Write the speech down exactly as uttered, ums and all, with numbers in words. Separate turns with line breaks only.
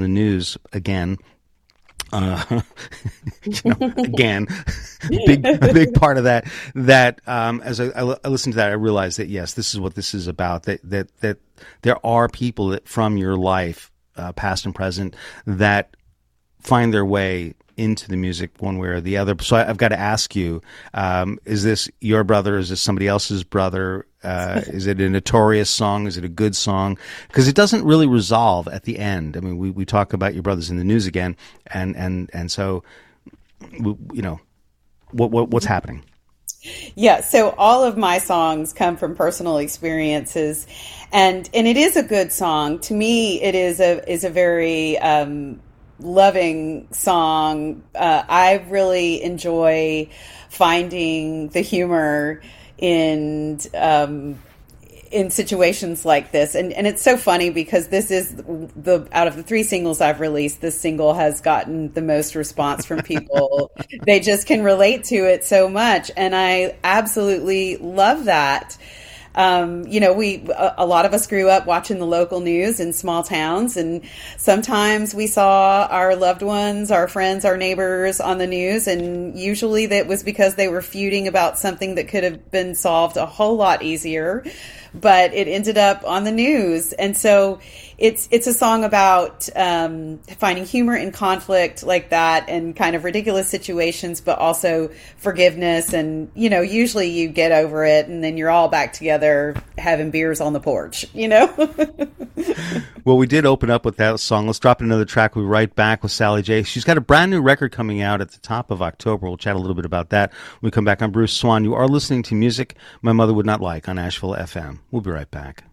the News again. Uh, you know, again, big a big part of that. That um, as I, I listened to that, I realized that yes, this is what this is about. That that that there are people that from your life, uh, past and present, that find their way into the music one way or the other. So I, I've got to ask you: um, is this your brother? Is this somebody else's brother? Uh, is it a notorious song? Is it a good song? Because it doesn't really resolve at the end. I mean, we, we talk about your brothers in the News again, and and and so, we, you know, what what what's happening?
Yeah, so all of my songs come from personal experiences, and and it is a good song. To me, it is a is a very um, loving song. Uh, I really enjoy finding the humor in um, in situations like this, and and it's so funny because this is the out of the three singles I've released, this single has gotten the most response from people. They just can relate to it so much, and I absolutely love that. Um, you know, we, a, a lot of us grew up watching the local news in small towns, and sometimes we saw our loved ones, our friends, our neighbors on the news, and usually that was because they were feuding about something that could have been solved a whole lot easier, but it ended up on the news. And so it's, it's a song about, um, finding humor in conflict like that and kind of ridiculous situations, but also forgiveness. And, you know, usually you get over it and then you're all back together having beers on the porch, you know?
Well, we did open up with that song. Let's drop another track. We'll be right back with Sally J. She's got a brand new record coming out at the top of October. We'll chat a little bit about that when we come back on Bruce Swan. You are listening to Music My Mother Would Not Like on Asheville F M. We'll be right back.